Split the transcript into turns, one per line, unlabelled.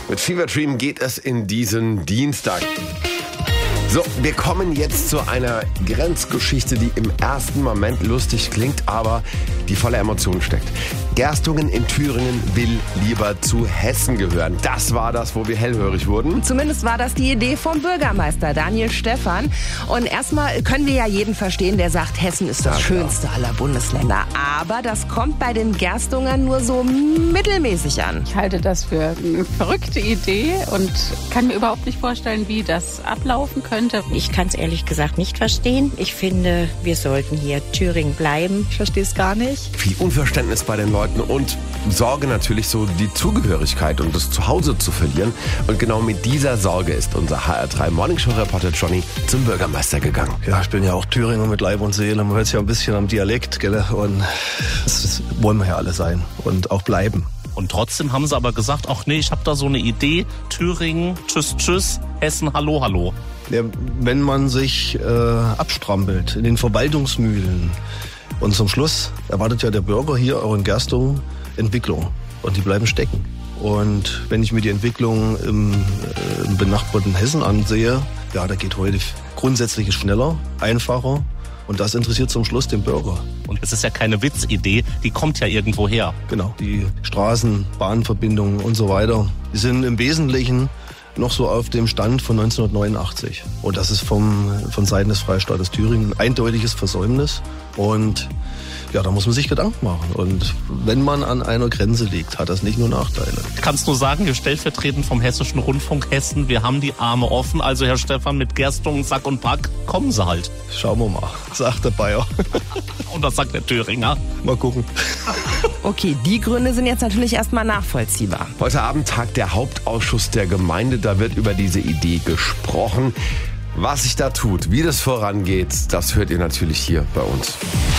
Mit Fever Dream geht es in diesen Dienstag. So, wir kommen jetzt zu einer Grenzgeschichte, die im ersten Moment lustig klingt, aber die voller Emotionen steckt. Gerstungen in Thüringen will lieber zu Hessen gehören. Das war das, wo wir hellhörig wurden.
Zumindest war das die Idee vom Bürgermeister Daniel Stephan. Und erstmal können wir ja jeden verstehen, der sagt, Hessen ist das schönste aller Bundesländer. Aber das kommt bei den Gerstungern nur so mittelmäßig an.
Ich halte das für eine verrückte Idee und kann mir überhaupt nicht vorstellen, wie das ablaufen könnte.
Ich kann es ehrlich gesagt nicht verstehen. Ich finde, wir sollten hier Thüringen bleiben.
Ich verstehe es gar nicht.
Viel Unverständnis bei den Leuten und Sorge natürlich, so die Zugehörigkeit und das Zuhause zu verlieren. Und genau mit dieser Sorge ist unser HR3 Morningshow-Reporter Johnny zum Bürgermeister gegangen.
Ja, ich bin ja auch Thüringer mit Leib und Seele. Man hört es ja ein bisschen am Dialekt, gell? Und das wollen wir ja alle sein und auch bleiben.
Und trotzdem haben sie aber gesagt, ach nee, ich habe da so eine Idee. Thüringen, tschüss, tschüss. Hessen, hallo, hallo.
Ja, wenn man sich abstrampelt in den Verwaltungsmühlen und zum Schluss erwartet ja der Bürger hier auch in Gerstungen Entwicklung und die bleiben stecken. Und wenn ich mir die Entwicklung im benachbarten Hessen ansehe, ja, da geht heute grundsätzlich schneller, einfacher und das interessiert zum Schluss den Bürger.
Und es ist ja keine Witzidee, die kommt ja irgendwo her.
Genau, die Straßen, Bahnverbindungen und so weiter, die sind im Wesentlichen noch so auf dem Stand von 1989. Und das ist von Seiten des Freistaates Thüringen ein eindeutiges Versäumnis. Und ja, da muss man sich Gedanken machen. Und wenn man an einer Grenze liegt, hat das nicht nur Nachteile.
Ich kann es nur sagen, wir stellvertretend vom Hessischen Rundfunk Hessen, wir haben die Arme offen. Also Herr Stephan, mit Gerstungen, Sack und Pack, kommen Sie halt.
Schauen wir mal, sagt der Bayer.
Und das sagt der Thüringer.
Mal gucken.
Okay, die Gründe sind jetzt natürlich erstmal nachvollziehbar.
Heute Abend tagt der Hauptausschuss der Gemeinde. Da wird über diese Idee gesprochen. Was sich da tut, wie das vorangeht, das hört ihr natürlich hier bei uns.